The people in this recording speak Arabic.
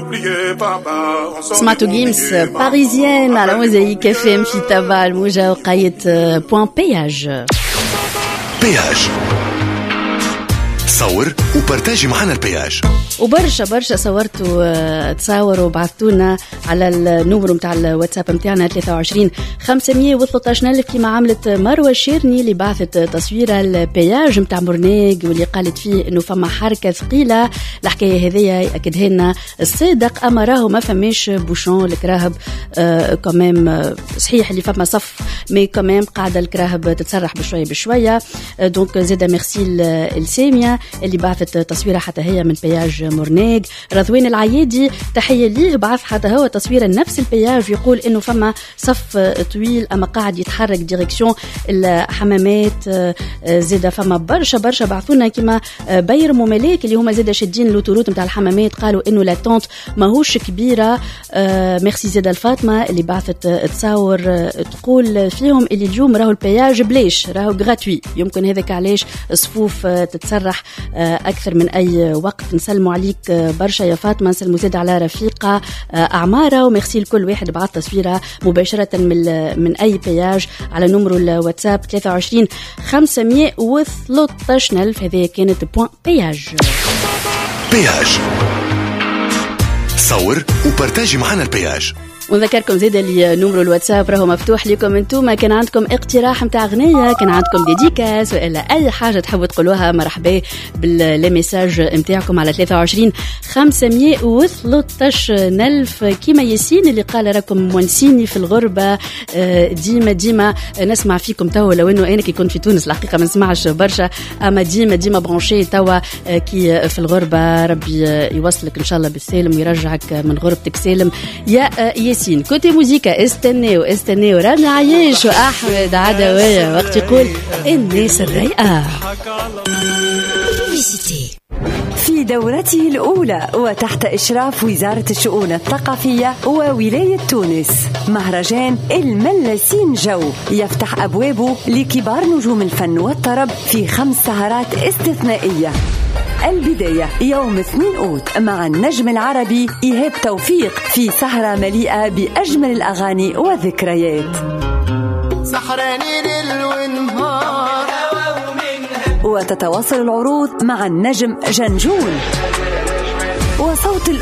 سمعتوا جيمس باريزيان على موزايك اف ام في تبع الموجة وقاية بوان بياج. صور وبارتاجي معنا البياج. وبرشا صورتوا تصوروا بعثتونا على النمر متاع الواتساب متاعنا 23 513 ألف كما عملت مروة الشيرني اللي بعثت تصويرة البياج متاع مرناق واللي قالت فيه انه فما حركة ثقيلة. الحكاية هذيا يأكدها لنا الصادق اما راهو ما فماش بوشون الكراهب كمان صحيح اللي فما صف مي كمان قاعدة الكراهب تتسرح بشوية دونك زيدا ميرسي السامية اللي بعثت تصويرة حتى هي من بياج مرناق. رضوان العيادي تحية ليه بعث حتى هو تصويرة نفس البياج يقول انه فما صف طويل اما قاعد يتحرك ديريكسيون الحمامات. زيدا فما برشا بعثونا كما بيرم وملاك اللي هما زيدا شادين لوتوروت متاع الحمامات قالوا انه لاتونت ماهوش كبيرة. ميرسي زيدا الفاطمة اللي بعثت تصور تقول فيهم اللي اليوم راهو البياج بلاش راهو غراتوي يمكن هذاك علاش الصفوف تتسرح اكثر من اي وقت. نسلموا عليك برشا يا فاطمة. نسلموا زيد على رفيقة أعمارة وميرسي لكل واحد بعث تصويرة مباشرة من أي بياج على نمرو الواتساب 23 513 ألف. هذه كانت بوان بياج. صور وبارتاجي معنا البياج. ونذكركم زيدا اللي نمرو الواتساب راهو مفتوح لكم انتوما. كان عندكم اقتراح متاع اغنيه كان عندكم ديديكاس ولا اي حاجه تحبوا تقولوها مرحبا بالميساج نتاعكم على 23 513 ألف. كيما ياسين اللي قال راكم مونسيني في الغربه ديما نسمع فيكم توا لو انه انا كي كنت في تونس الحقيقه ما نسمعش برشا اما ديما برونشي توا كي في الغربه. ربي يوصلك ان شاء الله بالسالم ويرجعك من غربتك سالم يا ياسين. كوتي موزيكا استناو رامي عياش وأحمد عدوية وقت يقول الناس الرايقة. في دورته الأولى وتحت إشراف وزارة الشؤون الثقافية وولاية تونس مهرجان الملاسين جو يفتح أبوابه لكبار نجوم الفن والطرب في 5 سهرات استثنائية. البداية يوم 2 أوت مع النجم العربي إيهاب توفيق في سهرة مليئة بأجمل الأغاني والذكريات. سحراني ليل ونهار وتتواصل العروض مع النجم جنجون وصوت